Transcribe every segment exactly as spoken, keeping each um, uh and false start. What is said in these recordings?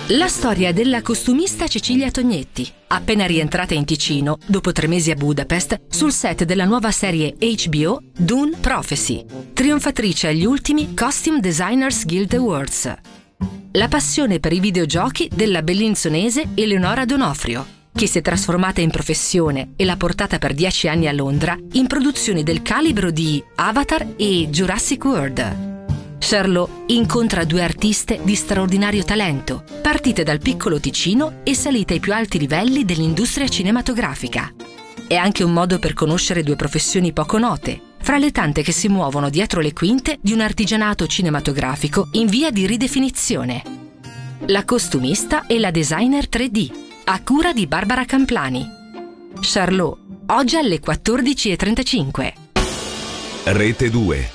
La storia della costumista Cecilia Tognetti, appena rientrata in Ticino dopo tre mesi a Budapest sul set della nuova serie H B O Dune Prophecy, trionfatrice agli ultimi Costume Designers Guild Awards. La passione per i videogiochi della bellinzonese Eleonora D'Onofrio, che si è trasformata in professione e l'ha portata per dieci anni a Londra in produzioni del calibro di Avatar e Jurassic World. Charlot incontra due artiste di straordinario talento, partite dal piccolo Ticino e salite ai più alti livelli dell'industria cinematografica. È anche un modo per conoscere due professioni poco note, fra le tante che si muovono dietro le quinte di un artigianato cinematografico in via di ridefinizione. La costumista e la designer tre D, a cura di Barbara Camplani. Charlot, oggi alle quattordici e trentacinque. Rete due.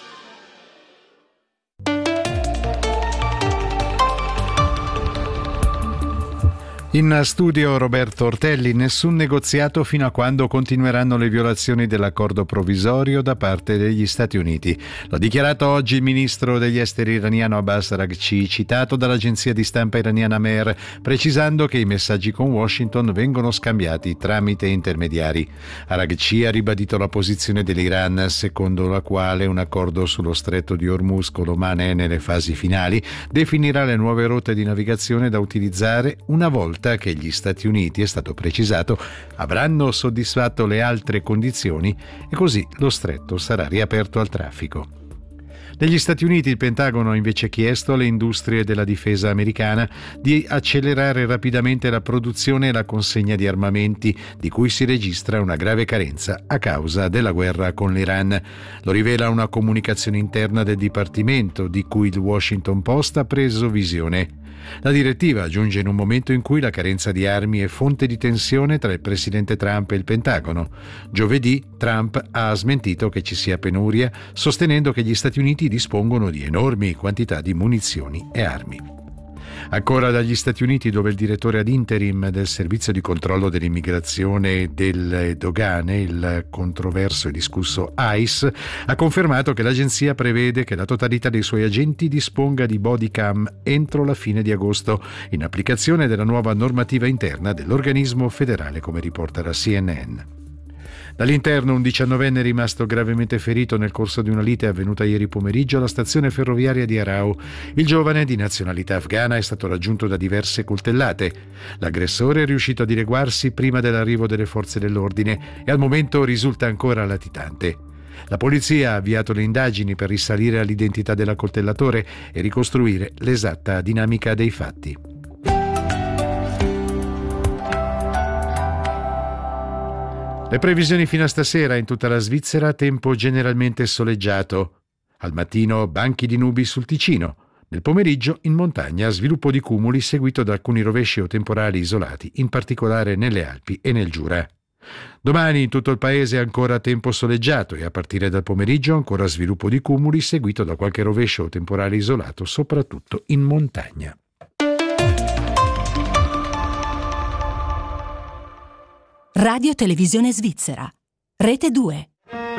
In studio Roberto Ortelli. Nessun negoziato fino a quando continueranno le violazioni dell'accordo provvisorio da parte degli Stati Uniti. L'ha dichiarato oggi il ministro degli esteri iraniano Abbas Araghchi, citato dall'agenzia di stampa iraniana Mehr, precisando che i messaggi con Washington vengono scambiati tramite intermediari. Araghchi ha ribadito la posizione dell'Iran, secondo la quale un accordo sullo stretto di Hormuz con Oman è nelle fasi finali, definirà le nuove rotte di navigazione da utilizzare una volta che gli Stati Uniti, è stato precisato, avranno soddisfatto le altre condizioni e così lo stretto sarà riaperto al traffico. Negli Stati Uniti il Pentagono ha invece chiesto alle industrie della difesa americana di accelerare rapidamente la produzione e la consegna di armamenti, di cui si registra una grave carenza a causa della guerra con l'Iran. Lo rivela una comunicazione interna del Dipartimento, di cui il Washington Post ha preso visione. La direttiva giunge in un momento in cui la carenza di armi è fonte di tensione tra il presidente Trump e il Pentagono. Giovedì Trump ha smentito che ci sia penuria, sostenendo che gli Stati Uniti dispongono di enormi quantità di munizioni e armi. Ancora dagli Stati Uniti, dove il direttore ad interim del servizio di controllo dell'immigrazione e delle dogane, il controverso e discusso ICE, ha confermato che l'agenzia prevede che la totalità dei suoi agenti disponga di body cam entro la fine di agosto, in applicazione della nuova normativa interna dell'organismo federale, come riporta la C N N. Dall'interno un diciannovenne è rimasto gravemente ferito nel corso di una lite avvenuta ieri pomeriggio alla stazione ferroviaria di Arau. Il giovane, di nazionalità afghana, è stato raggiunto da diverse coltellate. L'aggressore è riuscito a dileguarsi prima dell'arrivo delle forze dell'ordine e al momento risulta ancora latitante. La polizia ha avviato le indagini per risalire all'identità dell'accoltellatore e ricostruire l'esatta dinamica dei fatti. Le previsioni fino a stasera: in tutta la Svizzera tempo generalmente soleggiato. Al mattino banchi di nubi sul Ticino. Nel pomeriggio in montagna sviluppo di cumuli seguito da alcuni rovesci o temporali isolati, in particolare nelle Alpi e nel Giura. Domani in tutto il paese ancora tempo soleggiato e a partire dal pomeriggio ancora sviluppo di cumuli seguito da qualche rovescio o temporale isolato, soprattutto in montagna. Radio Televisione Svizzera, Rete due.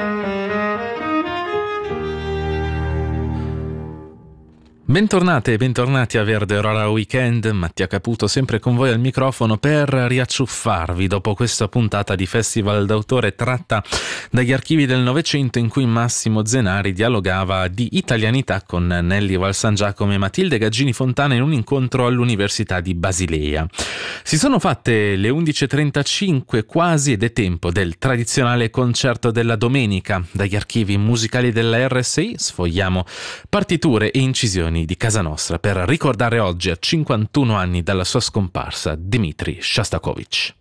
Bentornate e bentornati a Verde Aurora Weekend. Mattia Caputo sempre con voi al microfono per riacciuffarvi dopo questa puntata di Festival d'autore tratta dagli archivi del Novecento, in cui Massimo Zenari dialogava di italianità con Nelly Valsangiacomo e Matilde Gaggini Fontana in un incontro all'Università di Basilea. Si sono fatte le undici e trentacinque quasi ed è tempo del tradizionale concerto della domenica. Dagli archivi musicali della R S I sfogliamo partiture e incisioni di casa nostra per ricordare oggi, a cinquantuno anni dalla sua scomparsa, Dmitri Shostakovich.